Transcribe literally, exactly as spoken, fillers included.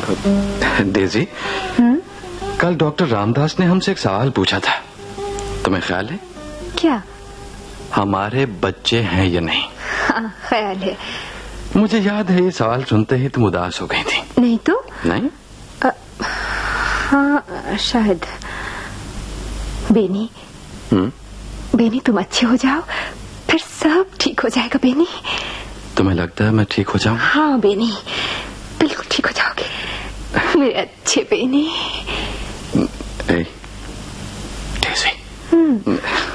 Daisy, कल doctor Ramdas ने हमसे एक सवाल पूछा था, तुम्हें ख्याल है? क्या? हमारे बच्चे हैं या नहीं? हाँ, ख्याल है। मुझे याद है ये सवाल सुनते ही तुम उदास हो गई थी। नहीं तो? नहीं? आ, हाँ शायद। बेनी, हम्म? बेनी तुम अच्छे हो जाओ, फिर सब ठीक हो जाएगा। बेनी, तुम्हें लगता है मैं ठीक हो जाऊं? हाँ बेनी, बिल्कुल ठीक हो जाओगे मेरे अच्छे बेनी। ए, डेज़ी,